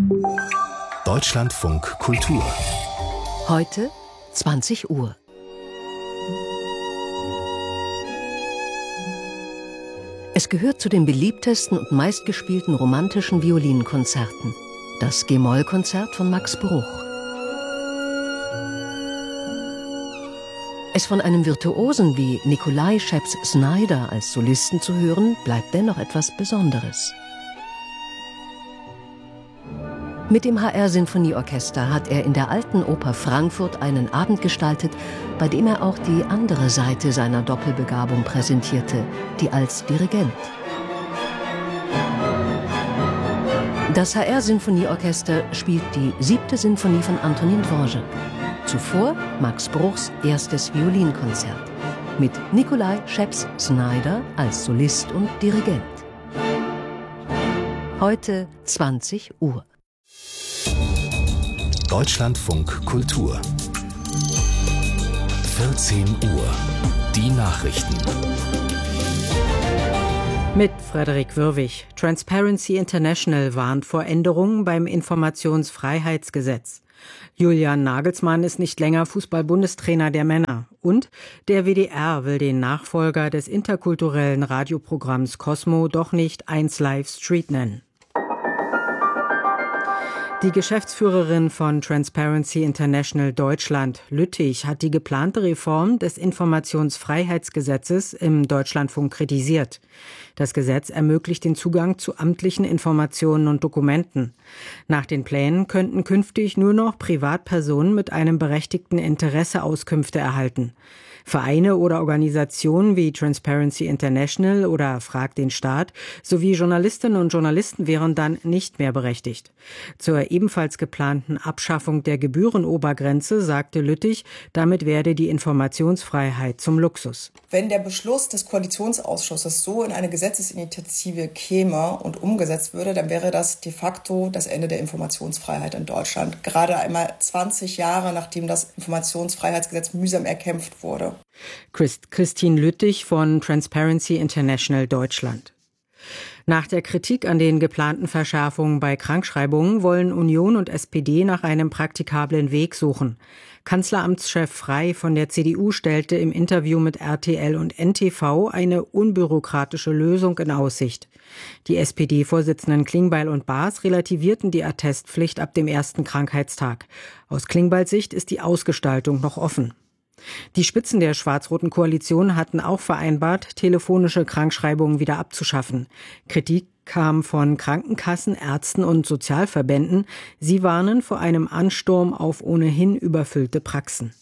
Deutschlandfunk Kultur. Heute 20 Uhr. Es gehört zu den beliebtesten und meistgespielten romantischen Violinkonzerten. Das G-Moll-Konzert von Max Bruch. Es von einem Virtuosen wie Nikolai Scheps-Snyder als Solisten zu hören, bleibt dennoch etwas Besonderes. Mit dem HR-Sinfonieorchester hat er in der Alten Oper Frankfurt einen Abend gestaltet, bei dem er auch die andere Seite seiner Doppelbegabung präsentierte, die als Dirigent. Das HR-Sinfonieorchester spielt die 7. Sinfonie von Antonin Dvorak. Zuvor Max Bruchs erstes Violinkonzert mit Nikolai Scheps-Snyder als Solist und Dirigent. Heute 20 Uhr. Deutschlandfunk Kultur. 14 Uhr. Die Nachrichten. Mit Frederik Würwig. Transparency International warnt vor Änderungen beim Informationsfreiheitsgesetz. Julian Nagelsmann ist nicht länger Fußball-Bundestrainer der Männer. Und der WDR will den Nachfolger des interkulturellen Radioprogramms Cosmo doch nicht 1 Live Street nennen. Die Geschäftsführerin von Transparency International Deutschland, Lüttich, hat die geplante Reform des Informationsfreiheitsgesetzes im Deutschlandfunk kritisiert. Das Gesetz ermöglicht den Zugang zu amtlichen Informationen und Dokumenten. Nach den Plänen könnten künftig nur noch Privatpersonen mit einem berechtigten Interesse Auskünfte erhalten. Vereine oder Organisationen wie Transparency International oder Frag den Staat sowie Journalistinnen und Journalisten wären dann nicht mehr berechtigt. Zur ebenfalls geplanten Abschaffung der Gebührenobergrenze sagte Lüttich, damit werde die Informationsfreiheit zum Luxus. Wenn der Beschluss des Koalitionsausschusses so in eine Gesetzesinitiative käme und umgesetzt würde, dann wäre das de facto das Ende der Informationsfreiheit in Deutschland. Gerade einmal 20 Jahre, nachdem das Informationsfreiheitsgesetz mühsam erkämpft wurde. Christine Lüttich von Transparency International Deutschland. Nach der Kritik an den geplanten Verschärfungen bei Krankschreibungen wollen Union und SPD nach einem praktikablen Weg suchen. Kanzleramtschef Frey von der CDU stellte im Interview mit RTL und NTV eine unbürokratische Lösung in Aussicht. Die SPD-Vorsitzenden Klingbeil und Baas relativierten die Attestpflicht ab dem ersten Krankheitstag. Aus Klingbeils Sicht ist die Ausgestaltung noch offen. Die Spitzen der schwarz-roten Koalition hatten auch vereinbart, telefonische Krankschreibungen wieder abzuschaffen. Kritik kam von Krankenkassen, Ärzten und Sozialverbänden. Sie warnen vor einem Ansturm auf ohnehin überfüllte Praxen.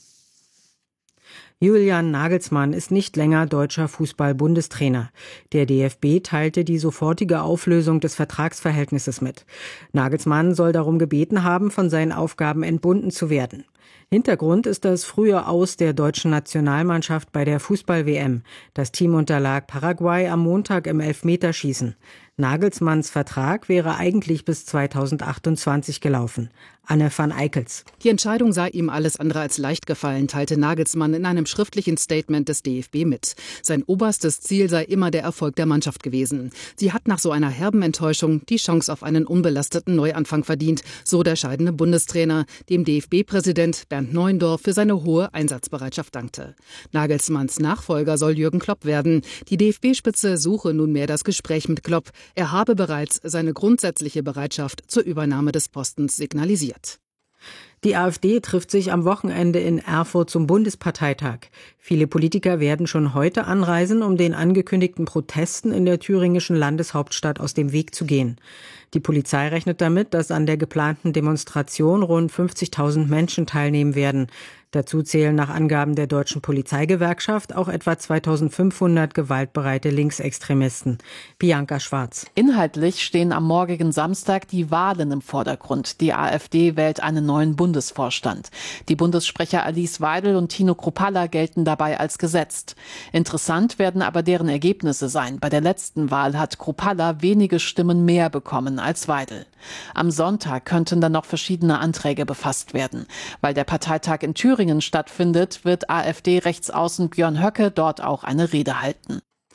Julian Nagelsmann ist nicht länger deutscher Fußball-Bundestrainer. Der DFB teilte die sofortige Auflösung des Vertragsverhältnisses mit. Nagelsmann soll darum gebeten haben, von seinen Aufgaben entbunden zu werden. Hintergrund ist das frühe Aus der deutschen Nationalmannschaft bei der Fußball-WM. Das Team unterlag Paraguay am Montag im Elfmeterschießen. Nagelsmanns Vertrag wäre eigentlich bis 2028 gelaufen. Anne van Eickels. Die Entscheidung sei ihm alles andere als leicht gefallen, teilte Nagelsmann in einem schriftlichen Statement des DFB mit. Sein oberstes Ziel sei immer der Erfolg der Mannschaft gewesen. Sie hat nach so einer herben Enttäuschung die Chance auf einen unbelasteten Neuanfang verdient, so der scheidende Bundestrainer, dem DFB-Präsident Bernd Neuendorf für seine hohe Einsatzbereitschaft dankte. Nagelsmanns Nachfolger soll Jürgen Klopp werden. Die DFB-Spitze suche nunmehr das Gespräch mit Klopp. Er habe bereits seine grundsätzliche Bereitschaft zur Übernahme des Postens signalisiert. Die AfD trifft sich am Wochenende in Erfurt zum Bundesparteitag. Viele Politiker werden schon heute anreisen, um den angekündigten Protesten in der thüringischen Landeshauptstadt aus dem Weg zu gehen. Die Polizei rechnet damit, dass an der geplanten Demonstration rund 50.000 Menschen teilnehmen werden. Dazu zählen nach Angaben der Deutschen Polizeigewerkschaft auch etwa 2.500 gewaltbereite Linksextremisten. Bianca Schwarz. Inhaltlich stehen am morgigen Samstag die Wahlen im Vordergrund. Die AfD wählt einen neuen Bundesvorstand. Die Bundessprecher Alice Weidel und Tino Kruppalla gelten dabei als gesetzt. Interessant werden aber deren Ergebnisse sein. Bei der letzten Wahl hat Kruppalla wenige Stimmen mehr bekommen als Weidel. Am Sonntag könnten dann noch verschiedene Anträge befasst werden. Weil der Parteitag in Thüringen stattfindet, wird AfD-Rechtsaußen Björn Höcke dort auch eine Rede halten.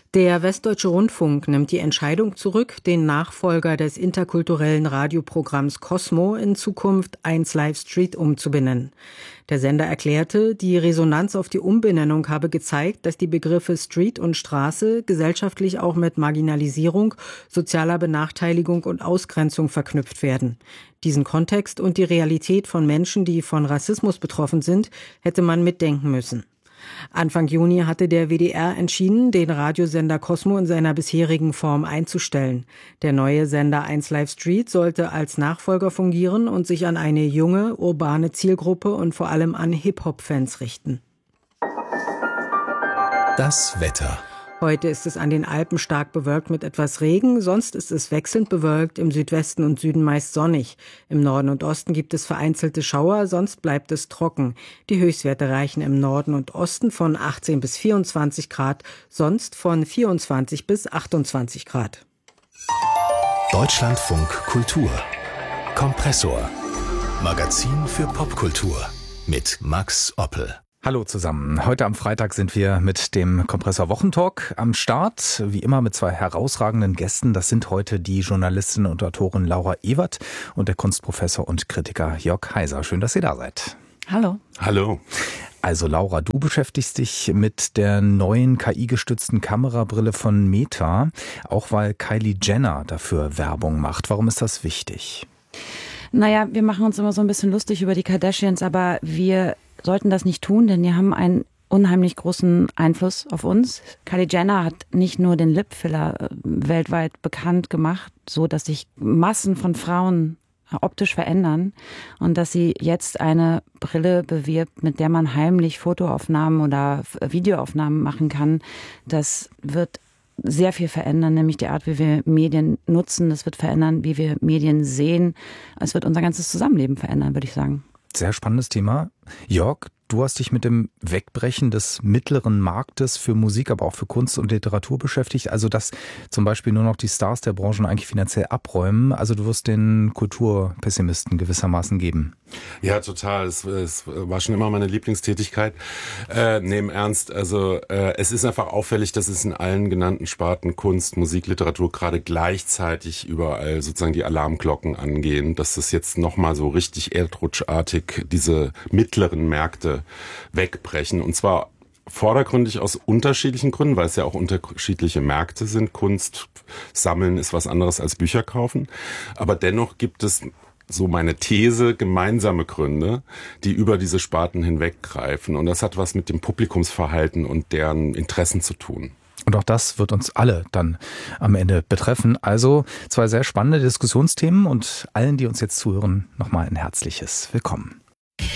Der Westdeutsche Rundfunk nimmt die Entscheidung zurück, den Nachfolger des interkulturellen Radioprogramms Cosmo in Zukunft 1 Live Street umzubenennen. Der Sender erklärte, die Resonanz auf die Umbenennung habe gezeigt, dass die Begriffe Street und Straße gesellschaftlich auch mit Marginalisierung, sozialer Benachteiligung und Ausgrenzung verknüpft werden. Diesen Kontext und die Realität von Menschen, die von Rassismus betroffen sind, hätte man mitdenken müssen. Anfang Juni hatte der WDR entschieden, den Radiosender Cosmo in seiner bisherigen Form einzustellen. Der neue Sender 1 Live Street sollte als Nachfolger fungieren und sich an eine junge, urbane Zielgruppe und vor allem an Hip-Hop-Fans richten. Das Wetter. Heute ist es an den Alpen stark bewölkt mit etwas Regen, sonst ist es wechselnd bewölkt, im Südwesten und Süden meist sonnig. Im Norden und Osten gibt es vereinzelte Schauer, sonst bleibt es trocken. Die Höchstwerte reichen im Norden und Osten von 18 bis 24 Grad, sonst von 24 bis 28 Grad. Deutschlandfunk Kultur. Kompressor. Magazin für Popkultur mit Max Oppel. Hallo zusammen. Heute am Freitag sind wir mit dem Kompressor Wochentalk am Start. Wie immer mit zwei herausragenden Gästen. Das sind heute die Journalistin und Autorin Laura Ewert und der Kunstprofessor und Kritiker Jörg Heiser. Schön, dass ihr da seid. Hallo. Hallo. Also Laura, du beschäftigst dich mit der neuen KI-gestützten Kamerabrille von Meta, auch weil Kylie Jenner dafür Werbung macht. Warum ist das wichtig? Naja, wir machen uns immer so ein bisschen lustig über die Kardashians, aber wir sollten das nicht tun, denn die haben einen unheimlich großen Einfluss auf uns. Kylie Jenner hat nicht nur den Lipfiller weltweit bekannt gemacht, so dass sich Massen von Frauen optisch verändern und dass sie jetzt eine Brille bewirbt, mit der man heimlich Fotoaufnahmen oder Videoaufnahmen machen kann. Das wird sehr viel verändern, nämlich die Art, wie wir Medien nutzen. Das wird verändern, wie wir Medien sehen. Es wird unser ganzes Zusammenleben verändern, würde ich sagen. Sehr spannendes Thema. Jörg, du hast dich mit dem Wegbrechen des mittleren Marktes für Musik, aber auch für Kunst und Literatur beschäftigt. Also, dass zum Beispiel nur noch die Stars der Branchen eigentlich finanziell abräumen. Also, du wirst den Kulturpessimisten gewissermaßen geben. Ja, total. Es war schon immer meine Lieblingstätigkeit. Im Ernst. Also, es ist einfach auffällig, dass es in allen genannten Sparten Kunst, Musik, Literatur gerade gleichzeitig überall sozusagen die Alarmglocken angehen, dass es jetzt nochmal so richtig erdrutschartig diese mittleren Märkte wegbrechen. Und zwar vordergründig aus unterschiedlichen Gründen, weil es ja auch unterschiedliche Märkte sind. Kunst sammeln ist was anderes als Bücher kaufen. Aber dennoch gibt es, so meine These, gemeinsame Gründe, die über diese Sparten hinweggreifen. Und das hat was mit dem Publikumsverhalten und deren Interessen zu tun. Und auch das wird uns alle dann am Ende betreffen. Also zwei sehr spannende Diskussionsthemen und allen, die uns jetzt zuhören, nochmal ein herzliches Willkommen.